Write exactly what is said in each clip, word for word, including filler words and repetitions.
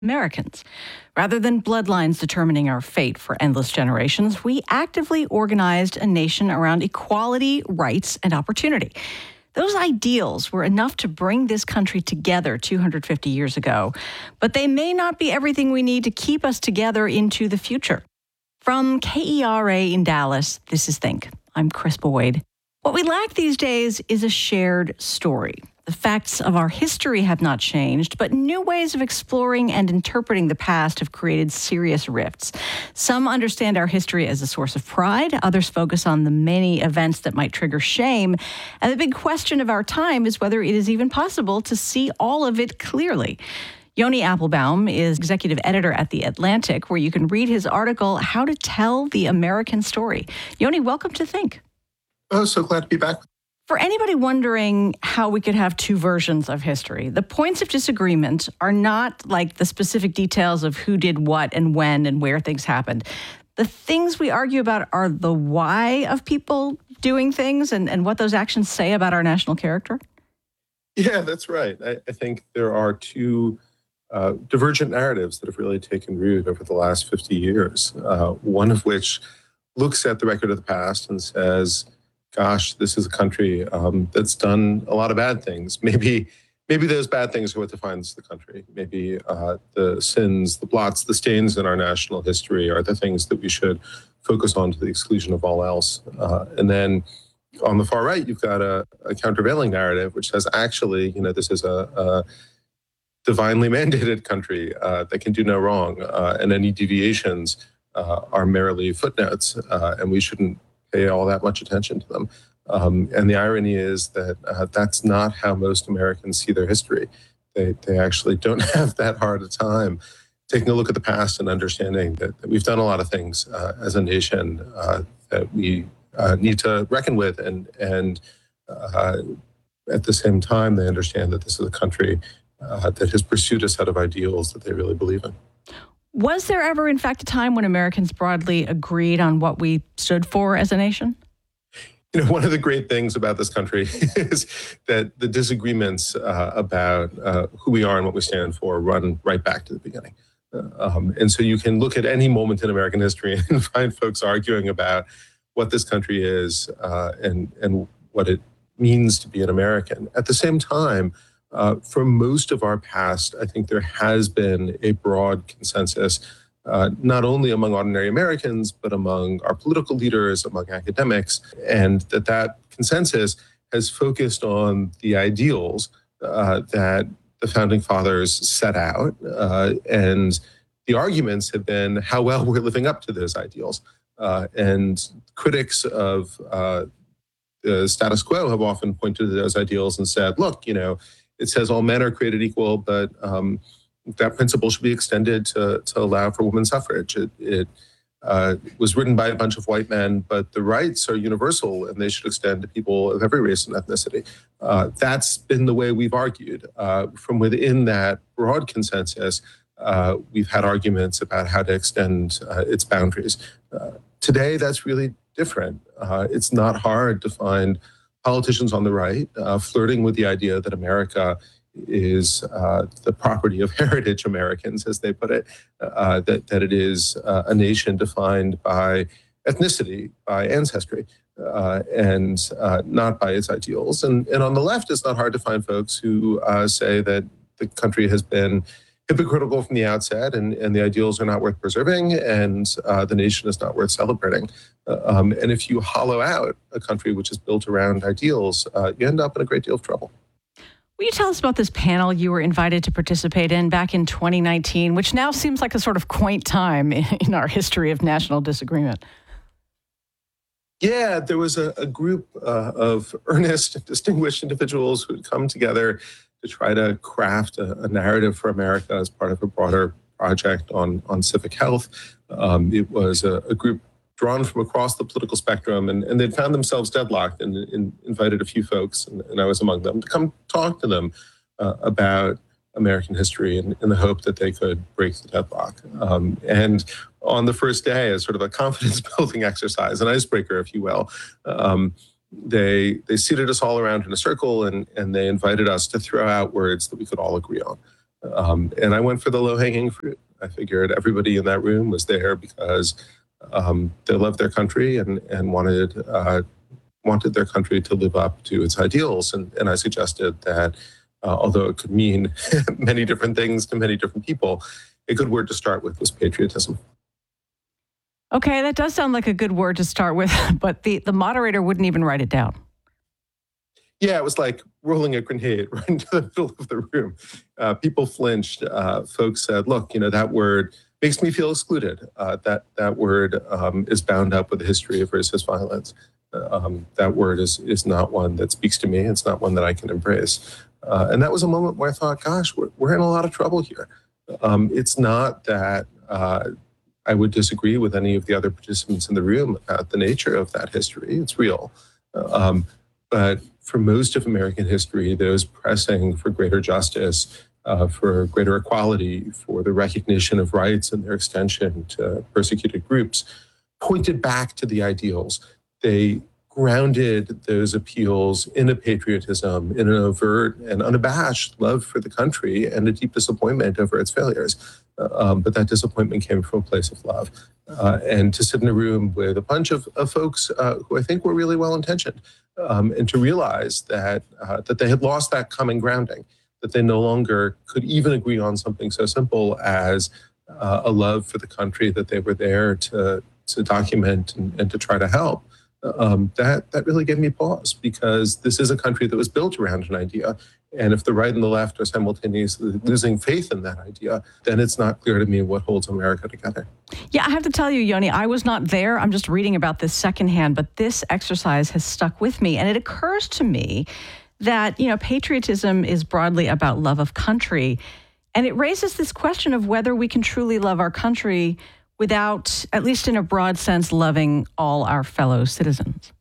Americans. Rather than bloodlines determining our fate for endless generations, we actively organized a nation around equality, rights, and opportunity. Those ideals were enough to bring this country together two hundred fifty years ago, but they may not be everything we need to keep us together into the future. From K E R A in Dallas, this is Think. I'm Chris Boyd. What we lack these days is a shared story. The facts of our history have not changed, but new ways of exploring and interpreting the past have created serious rifts. Some understand our history as a source of pride. Others focus on the many events that might trigger shame. And the big question of our time is whether it is even possible to see all of it clearly. Yoni Applebaum is executive editor at The Atlantic, where you can read his article, How to Tell the American Story. Yoni, welcome to Think. Oh, so glad to be back. For anybody wondering how we could have two versions of history, the points of disagreement are not like the specific details of who did what and when and where things happened. The things we argue about are the why of people doing things and, and what those actions say about our national character. Yeah, that's right. I, I think there are two uh, divergent narratives that have really taken root over the last fifty years, uh, one of which looks at the record of the past and says, gosh, this is a country um, that's done a lot of bad things. Maybe maybe those bad things are what defines the country. Maybe uh, the sins, the blots, the stains in our national history are the things that we should focus on to the exclusion of all else. Uh, and then on the far right, you've got a, a countervailing narrative, which says, actually, you know, this is a, a divinely mandated country uh, that can do no wrong. Uh, and any deviations uh, are merely footnotes, uh, and we shouldn't pay all that much attention to them. Um, and the irony is that uh, that's not how most Americans see their history. They they actually don't have that hard a time taking a look at the past and understanding that, that we've done a lot of things uh, as a nation uh, that we uh, need to reckon with. And, and uh, at the same time, they understand that this is a country uh, that has pursued a set of ideals that they really believe in. Was there ever, in fact, a time when Americans broadly agreed on what we stood for as a nation? You know, one of the great things about this country is that the disagreements uh, about uh, who we are and what we stand for run right back to the beginning. Uh, um, and so you can look at any moment in American history and find folks arguing about what this country is uh, and, and what it means to be an American. At the same time, Uh, for most of our past, I think there has been a broad consensus, uh, not only among ordinary Americans, but among our political leaders, among academics, and that that consensus has focused on the ideals uh, that the founding fathers set out. Uh, and the arguments have been how well we're living up to those ideals. Uh, and critics of uh, the status quo have often pointed to those ideals and said, look, you know, it says all men are created equal, but um, that principle should be extended to, to allow for women's suffrage. It, it uh, was written by a bunch of white men, but the rights are universal and they should extend to people of every race and ethnicity. Uh, that's been the way we've argued. Uh, from within that broad consensus, uh, we've had arguments about how to extend uh, its boundaries. Uh, today, that's really different. Uh, it's not hard to find politicians on the right uh, flirting with the idea that America is uh, the property of heritage Americans, as they put it, uh, that, that it is uh, a nation defined by ethnicity, by ancestry, uh, and uh, not by its ideals. And, and on the left, it's not hard to find folks who uh, say that the country has been hypocritical from the outset, and, and the ideals are not worth preserving, and uh, the nation is not worth celebrating. Uh, um, and if you hollow out a country which is built around ideals, uh, you end up in a great deal of trouble. Will you tell us about this panel you were invited to participate in back in twenty nineteen, which now seems like a sort of quaint time in, in our history of national disagreement? Yeah, there was a, a group uh, of earnest, distinguished individuals who had come together to try to craft a, a narrative for America as part of a broader project on, on civic health. Um, it was a, a group drawn from across the political spectrum, and, and they'd found themselves deadlocked and, and invited a few folks, and, and I was among them, to come talk to them uh, about American history in, in the hope that they could break the deadlock. Um, and on the first day, as sort of a confidence-building exercise, an icebreaker, if you will, um, they they seated us all around in a circle, and, and they invited us to throw out words that we could all agree on. Um, and I went for the low-hanging fruit. I figured everybody in that room was there because um, they loved their country and, and wanted uh, wanted their country to live up to its ideals. And, and I suggested that uh, although it could mean many different things to many different people, a good word to start with was patriotism. Okay, that does sound like a good word to start with, but the, the moderator wouldn't even write it down. Yeah, it was like rolling a grenade right into the middle of the room. Uh, people flinched. Uh, folks said, look, you know, that word makes me feel excluded. Uh, that, that word um, is bound up with a history of racist violence. Um, that word is is not one that speaks to me. It's not one that I can embrace. Uh, and that was a moment where I thought, gosh, we're, we're in a lot of trouble here. Um, it's not that uh, I would disagree with any of the other participants in the room about the nature of that history. It's real. Um, but for most of American history, those pressing for greater justice, uh, for greater equality, for the recognition of rights and their extension to persecuted groups, pointed back to the ideals. They grounded those appeals in a patriotism, in an overt and unabashed love for the country and a deep disappointment over its failures. Uh, um, but that disappointment came from a place of love. Uh, and to sit in a room with a bunch of, of folks uh, who I think were really well-intentioned, um, and to realize that uh, that they had lost that common grounding, that they no longer could even agree on something so simple as uh, a love for the country that they were there to, to document and, and to try to help. Um, that that really gave me pause, because this is a country that was built around an idea. And if the right and the left are simultaneously losing faith in that idea, then it's not clear to me what holds America together. Yeah, I have to tell you, Yoni, I was not there. I'm just reading about this secondhand, but this exercise has stuck with me. And it occurs to me that, you know, patriotism is broadly about love of country. And it raises this question of whether we can truly love our country without, at least in a broad sense, loving all our fellow citizens.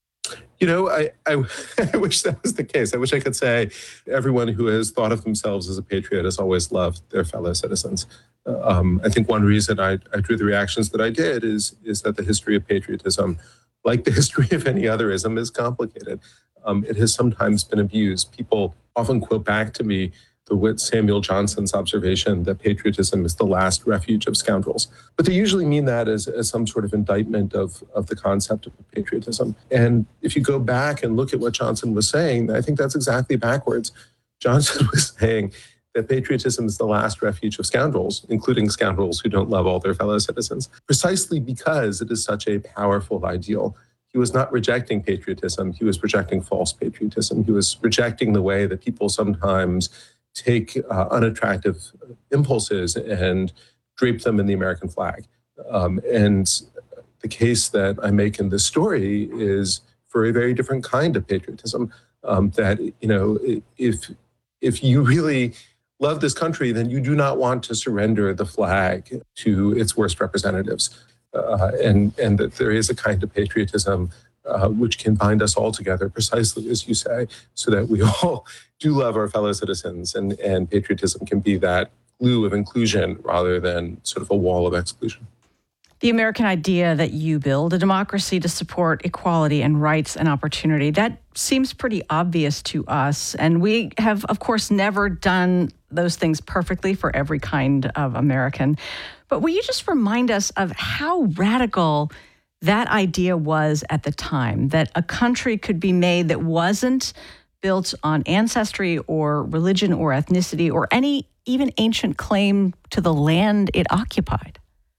You know, I, I, I wish that was the case. I wish I could say everyone who has thought of themselves as a patriot has always loved their fellow citizens. Um, I think one reason I, I drew the reactions that I did is, is that the history of patriotism, like the history of any other ism, is complicated. Um, it has sometimes been abused. People often quote back to me the Samuel Johnson's observation that patriotism is the last refuge of scoundrels. But they usually mean that as, as some sort of indictment of, of the concept of patriotism. And if you go back and look at what Johnson was saying, I think that's exactly backwards. Johnson was saying that patriotism is the last refuge of scoundrels, including scoundrels who don't love all their fellow citizens, precisely because it is such a powerful ideal. He was not rejecting patriotism. He was rejecting false patriotism. He was rejecting the way that people sometimes take uh, unattractive impulses and drape them in the American flag. Um, and the case that I make in this story is for a very different kind of patriotism. Um, that, you know, if if you really love this country, then you do not want to surrender the flag to its worst representatives. Uh, and, and that there is a kind of patriotism Uh, which can bind us all together, precisely as you say, so that we all do love our fellow citizens, and, and patriotism can be that glue of inclusion rather than sort of a wall of exclusion. The American idea that you build a democracy to support equality and rights and opportunity, that seems pretty obvious to us. And we have, of course, never done those things perfectly for every kind of American. But will you just remind us of how radical that idea was at the time, that a country could be made that wasn't built on ancestry or religion or ethnicity or any even ancient claim to the land it occupied?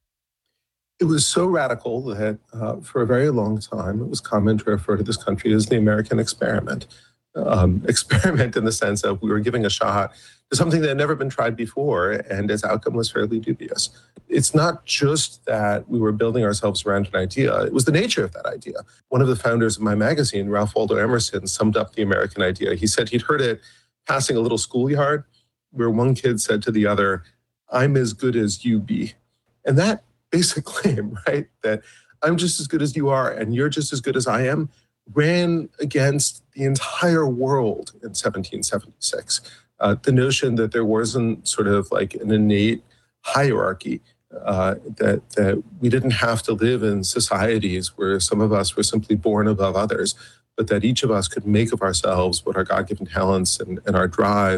It was so radical that uh, for a very long time, it was common to refer to this country as the American experiment. Um, experiment in the sense of we were giving a shot to something that had never been tried before, and its outcome was fairly dubious. It's not just that we were building ourselves around an idea, it was the nature of that idea. One of the founders of my magazine, Ralph Waldo Emerson, summed up the American idea. He said he'd heard it passing a little schoolyard where one kid said to the other, "I'm as good as you be." And that basic claim, right, that I'm just as good as you are and you're just as good as I am, ran against the entire world in seventeen seventy-six. Uh, the notion that there wasn't sort of like an innate hierarchy, uh, that that we didn't have to live in societies where some of us were simply born above others, but that each of us could make of ourselves what our God-given talents and, and our drive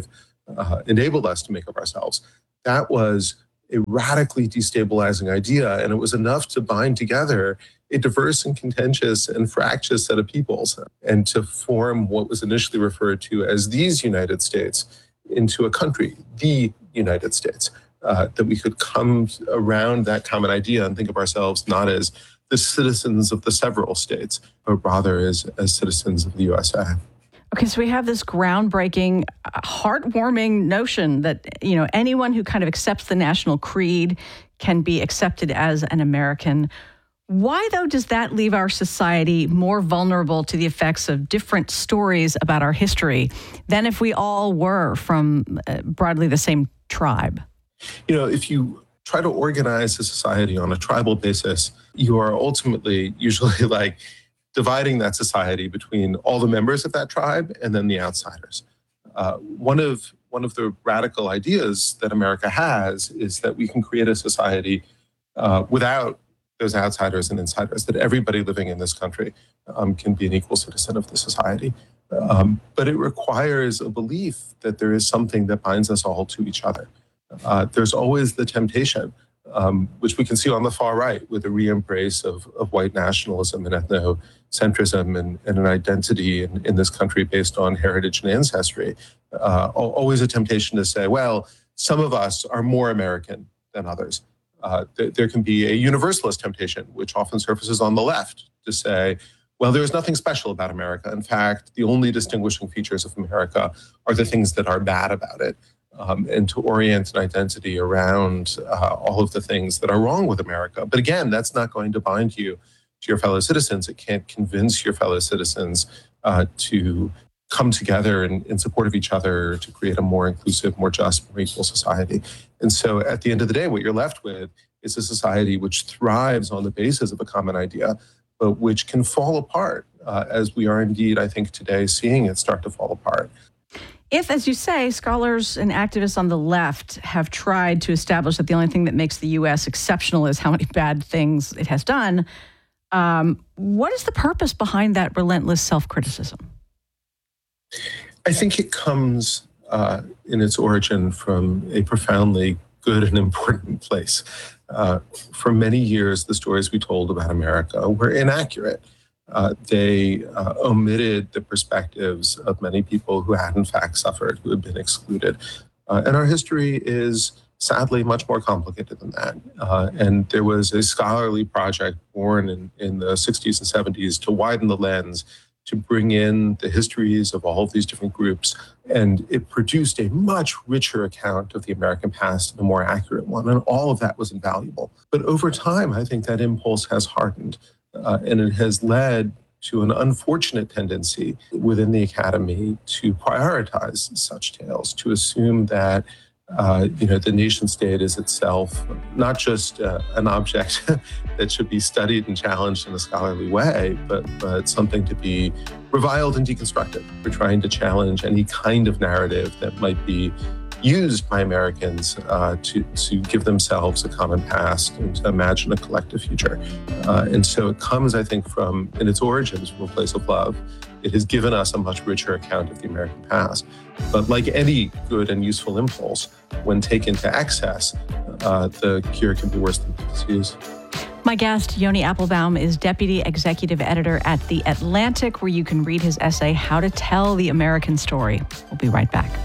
uh, enabled us to make of ourselves, that was a radically destabilizing idea. And it was enough to bind together a diverse and contentious and fractious set of peoples and to form what was initially referred to as these United States into a country, the United States, uh, that we could come around that common idea and think of ourselves not as the citizens of the several states, but rather as, as citizens of the U S A. Okay, so we have this groundbreaking, heartwarming notion that, you know, anyone who kind of accepts the national creed can be accepted as an American. Why, though, does that leave our society more vulnerable to the effects of different stories about our history than if we all were from uh, broadly the same tribe? You know, if you try to organize a society on a tribal basis, you are ultimately usually like dividing that society between all the members of that tribe and then the outsiders. Uh, one of one of the radical ideas that America has is that we can create a society uh, without those outsiders and insiders, that everybody living in this country um, can be an equal citizen of the society. Um, but it requires a belief that there is something that binds us all to each other. Uh, there's always the temptation, um, which we can see on the far right with the re-embrace of, of white nationalism and ethnocentrism and, and an identity in, in this country based on heritage and ancestry. Uh, always a temptation to say, well, some of us are more American than others. Uh, th- there can be a universalist temptation, which often surfaces on the left, to say, well, there's nothing special about America. In fact, the only distinguishing features of America are the things that are bad about it. Um, and to orient an identity around uh, all of the things that are wrong with America. But again, that's not going to bind you to your fellow citizens. It can't convince your fellow citizens uh, to come together in, in support of each other to create a more inclusive, more just, more equal society. And so at the end of the day, what you're left with is a society which thrives on the basis of a common idea, but which can fall apart, uh, as we are indeed, I think, today seeing it start to fall apart. If, as you say, scholars and activists on the left have tried to establish that the only thing that makes the U S exceptional is how many bad things it has done, um, what is the purpose behind that relentless self-criticism? I think it comes uh, in its origin from a profoundly good and important place. Uh, for many years, the stories we told about America were inaccurate. Uh, they uh, omitted the perspectives of many people who had in fact suffered, who had been excluded. Uh, and our history is sadly much more complicated than that. Uh, and there was a scholarly project born in, in the sixties and seventies to widen the lens, to bring in the histories of all of these different groups. And it produced a much richer account of the American past and a more accurate one. And all of that was invaluable. But over time, I think that impulse has hardened. Uh, and it has led to an unfortunate tendency within the academy to prioritize such tales, to assume that uh, you know the nation state is itself not just uh, an object that should be studied and challenged in a scholarly way, but but something to be reviled and deconstructed. We're trying to challenge any kind of narrative that might be used by Americans uh, to, to give themselves a common past and to imagine a collective future. Uh, and so it comes, I think, from, in its origins, from a place of love. It has given us a much richer account of the American past. But like any good and useful impulse, when taken to excess, uh, the cure can be worse than the disease. My guest, Yoni Applebaum, is Deputy Executive Editor at The Atlantic, where you can read his essay, How to Tell the American Story. We'll be right back.